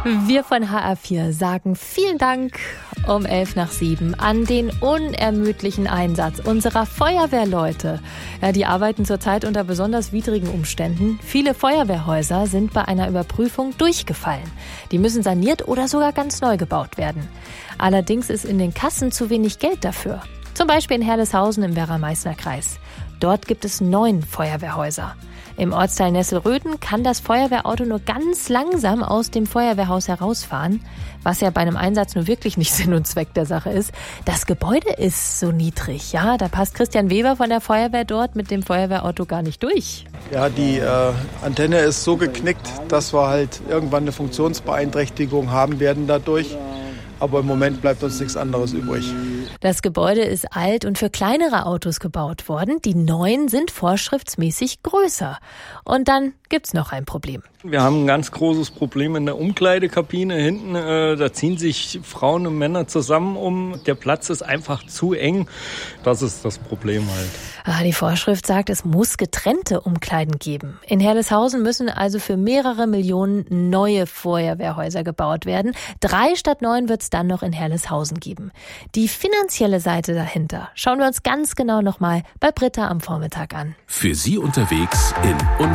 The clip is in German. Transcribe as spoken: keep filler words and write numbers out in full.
Wir von H R vier sagen vielen Dank um elf nach sieben an den unermüdlichen Einsatz unserer Feuerwehrleute. Ja, die arbeiten zurzeit unter besonders widrigen Umständen. Viele Feuerwehrhäuser sind bei einer Überprüfung durchgefallen. Die müssen saniert oder sogar ganz neu gebaut werden. Allerdings ist in den Kassen zu wenig Geld dafür. Zum Beispiel in Herleshausen im Werra-Meißner-Kreis. Dort gibt es neun Feuerwehrhäuser. Im Ortsteil Nesselröden kann das Feuerwehrauto nur ganz langsam aus dem Feuerwehrhaus herausfahren, was ja bei einem Einsatz nur wirklich nicht Sinn und Zweck der Sache ist. Das Gebäude ist so niedrig, ja, da passt Christian Weber von der Feuerwehr dort mit dem Feuerwehrauto gar nicht durch. Ja, die äh, Antenne ist so geknickt, dass wir halt irgendwann eine Funktionsbeeinträchtigung haben werden dadurch. Aber im Moment bleibt uns nichts anderes übrig. Das Gebäude ist alt und für kleinere Autos gebaut worden. Die neuen sind vorschriftsmäßig größer. Und dann gibt's noch ein Problem. Wir haben ein ganz großes Problem in der Umkleidekabine hinten. Äh, da ziehen sich Frauen und Männer zusammen um. Der Platz ist einfach zu eng. Das ist das Problem halt. Ah, die Vorschrift sagt, es muss getrennte Umkleiden geben. In Herleshausen müssen also für mehrere Millionen neue Feuerwehrhäuser gebaut werden. Drei statt neun wird es dann noch in Herleshausen geben. Die finanzielle Seite dahinter schauen wir uns ganz genau nochmal bei Britta am Vormittag an. Für Sie unterwegs in unserer